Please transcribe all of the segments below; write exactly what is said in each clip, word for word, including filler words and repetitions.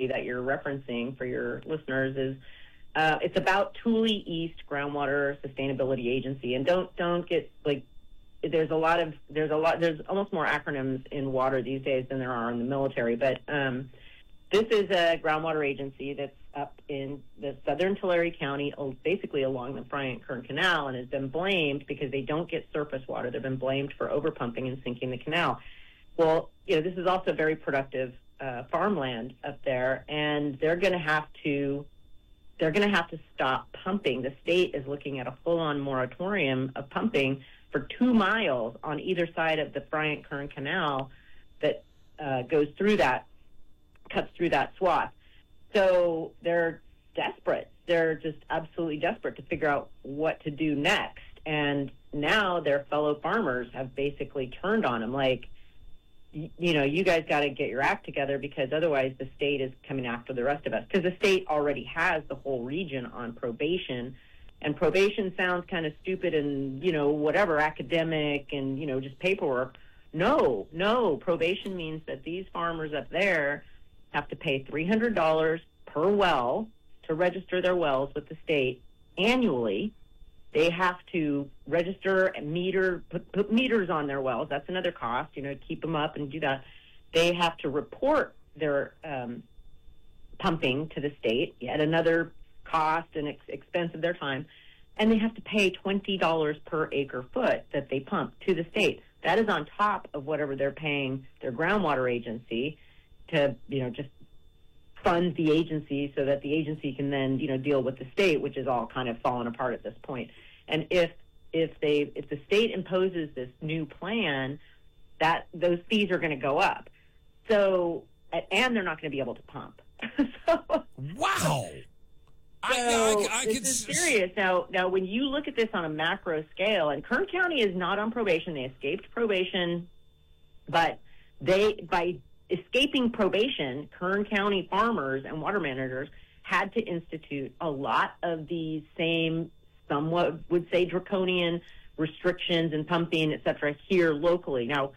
that you're referencing for your listeners is uh, it's about Thule East Groundwater Sustainability Agency. And don't don't get like there's a lot of there's a lot there's almost more acronyms in water these days than there are in the military. But um, this is a groundwater agency that's up in the southern Tulare County, basically along the Bryant-Kern Canal, and has been blamed because they don't get surface water. They've been blamed for overpumping and sinking the canal. Well, you know, this is also very productive uh, farmland up there, and they're going to have to they're going to have to stop pumping. The state is looking at a full-on moratorium of pumping for two miles on either side of the Bryant-Kern Canal that uh, goes through that, cuts through that swath. So they're desperate. They're just absolutely desperate to figure out what to do next. And now their fellow farmers have basically turned on them like, you know, you guys got to get your act together because otherwise the state is coming after the rest of us. Because the state already has the whole region on probation. And probation sounds kind of stupid and, you know, whatever, academic and, you know, just paperwork. No, no. Probation means that these farmers up there have to pay three hundred dollars per well to register their wells with the state annually. They have to register and meter, put, put meters on their wells. That's another cost, you know, keep them up and do that. They have to report their um, pumping to the state, yet another cost and ex- expense of their time. And they have to pay twenty dollars per acre foot that they pump to the state. That is on top of whatever they're paying their groundwater agency to, you know, just fund the agency so that the agency can then, you know, deal with the state, which is all kind of falling apart at this point. And if if they if the state imposes this new plan, that those fees are going to go up. So and they're not going to be able to pump. so, wow. So I, I, I this could is serious. Now, now, when you look at this on a macro scale, and Kern County is not on probation; they escaped probation, but they by escaping probation, Kern County farmers and water managers had to institute a lot of these same, somewhat would say draconian restrictions and pumping, et cetera, here locally. Now,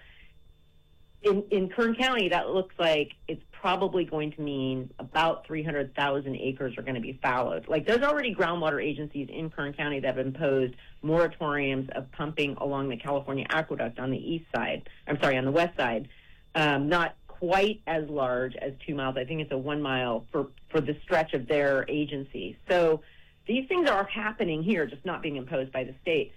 in, in Kern County, that looks like it's probably going to mean about three hundred thousand acres are going to be fallowed. Like, there's already groundwater agencies in Kern County that have imposed moratoriums of pumping along the California Aqueduct on the east side. I'm sorry, on the west side. Um, not quite as large as two miles. I think it's a one mile for, for the stretch of their agency. So these things are happening here, just not being imposed by the state.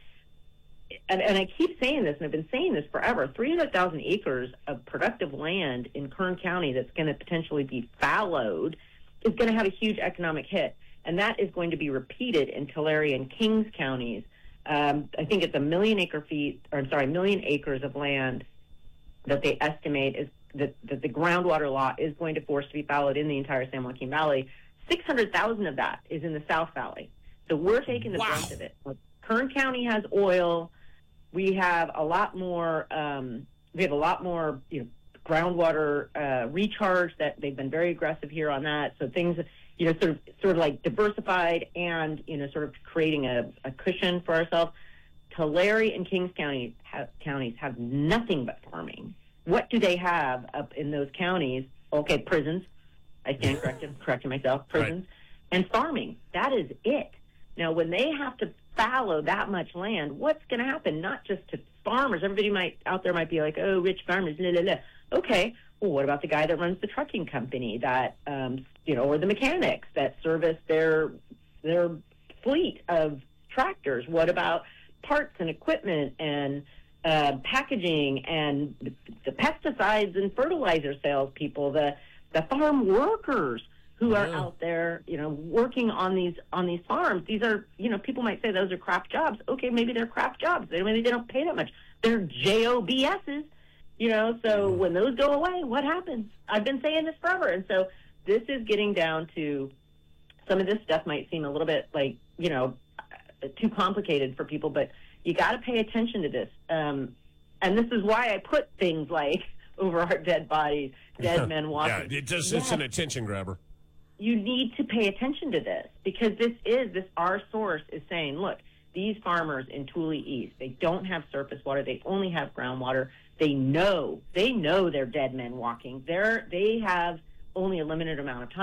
And, and I keep saying this, and I've been saying this forever, three hundred thousand acres of productive land in Kern County that's going to potentially be fallowed is going to have a huge economic hit. And that is going to be repeated in Tulare and Kings counties. Um, I think it's a million acre feet, or I'm sorry, a million acres of land that they estimate is that, that the groundwater law is going to force to be fallowed in the entire San Joaquin Valley. six hundred thousand of that is in the South Valley. So we're taking the wow. brunt of it. Kern County has oil. We have a lot more. Um, we have a lot more, you know, groundwater uh, recharge. That they've been very aggressive here on that. So things, you know, sort of, sort of like diversified and, you know, sort of creating a, a cushion for ourselves. Tulare and Kings County have, counties have nothing but farming. What do they have up in those counties? Okay, prisons. I stand corrected, correcting myself. Prisons right. and farming. That is it. Now, when they have to fallow that much land, what's going to happen? Not just to farmers. Everybody might out there might be like, oh, rich farmers, la, la, la. Okay, well, what about the guy that runs the trucking company that, um, you know, or the mechanics that service their their fleet of tractors? What about parts and equipment and uh, packaging and the pesticides and fertilizer salespeople, the the farm workers who are yeah. out there, you know, working on these on these farms? These are, you know, people might say those are craft jobs. Okay, maybe they're craft jobs. Maybe they don't pay that much. They're J O B S's, you know. So when those go away, what happens? I've been saying this forever, and so this is getting down to some of this stuff might seem a little bit like, you know, too complicated for people, but you got to pay attention to this. Um, and this is why I put things like over our dead bodies, dead men walking. Yeah, it just, yes. it's an attention grabber. You need to pay attention to this because this is, this our source is saying, look, these farmers in Thule East, they don't have surface water. They only have groundwater. They know, they know they're dead men walking. They're, they have only a limited amount of time.